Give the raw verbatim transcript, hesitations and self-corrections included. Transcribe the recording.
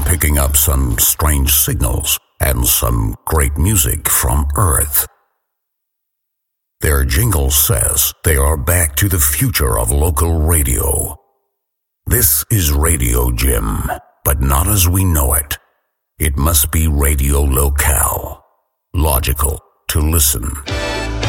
picking up some strange signals and some great music from Earth. Their jingle says they are back to the future of local radio. This is Radio Jim, but not as we know it. It must be Radio Locale. Logical to listen.